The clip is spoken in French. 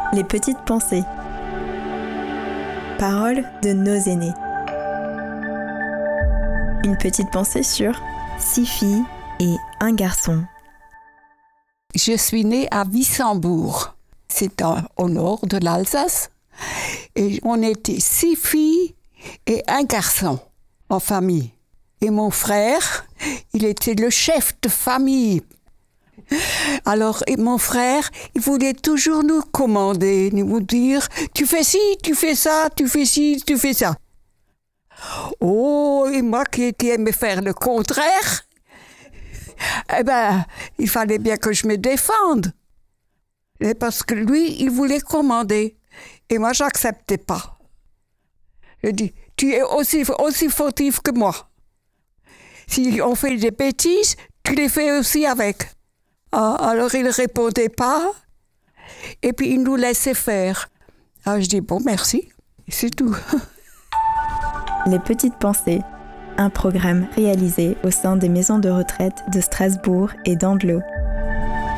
Les petites pensées. Paroles de nos aînés. Une petite pensée sur 6 filles et un garçon. Je suis née à Wissembourg. C'est au nord de l'Alsace. Et on était 6 filles et un garçon en famille. Et mon frère, il était le chef de famille. Alors, mon frère, il voulait toujours nous commander, nous dire « Tu fais ci, tu fais ça, tu fais ci, tu fais ça. » Oh, et moi qui aimais faire le contraire, il fallait bien que je me défende. Et parce que lui, il voulait commander. Et moi, j'acceptais pas. Je dis « Tu es aussi fautif que moi. Si on fait des bêtises, tu les fais aussi avec. » Alors il ne répondait pas, et puis il nous laissait faire. Alors je dis bon, merci, c'est tout. Les petites pensées, un programme réalisé au sein des maisons de retraite de Strasbourg et d'Andlau.